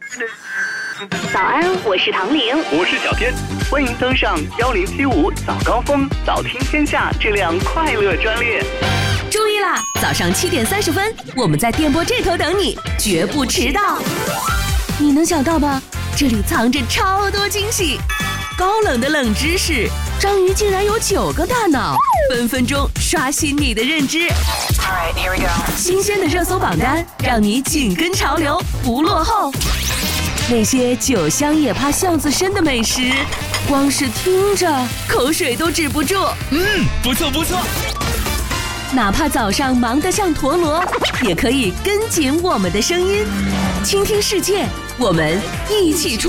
早安，我是唐玲， 我是小天，欢迎登上1075早高峰早听天下这辆快乐专列。 注意啦，早上7点30分，我们在电波这头等你，绝不迟到。你能想到吧？这里藏着超多惊喜，高冷的冷知识，章鱼竟然有9个大脑，分分钟刷新你的认知。 Alright, here we go. 新鲜的热搜榜单，让你紧跟潮流，不落后。那些酒香也怕巷子深的美食，光是听着口水都止不住。 不错不错。 哪怕早上忙得像陀螺，也可以跟紧我们的声音，倾听世界，我们一起出